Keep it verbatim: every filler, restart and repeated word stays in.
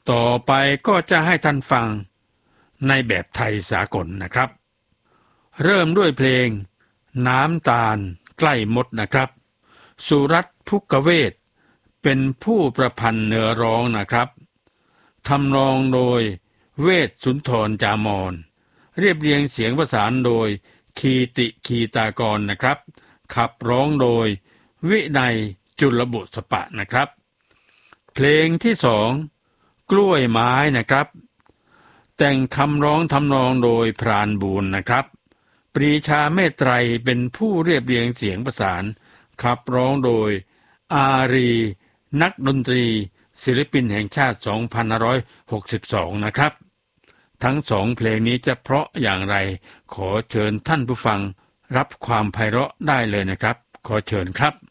ต่อไปก็จะให้ท่านฟังในแบบไทยสากลนะครับเริ่มด้วยเพลงน้ำตาลใกล้มดนะครับสุรัตน์ ภุกเวทเป็นผู้ประพันธ์เนื้อร้องนะครับทำนองโดยเวชสุนทรจามรเรียบเรียงเสียงประสานโดยคีติคีตากรนะครับขับร้องโดยวินัยจุลบุษปะนะครับเพลงที่สองกล้วยไม้นะครับแต่งคำร้องทำนองโดยพรานบูรณ์นะครับปรีชาเมตไตรเป็นผู้เรียบเรียงเสียงประสานขับร้องโดยอารีนักดนตรีศิลปินแห่งชาติสองพันห้าร้อยหกสิบสองนะครับทั้งสองเพลงนี้จะเพราะอย่างไรขอเชิญท่านผู้ฟังรับความไพเราะได้เลยนะครับขอเชิญครับ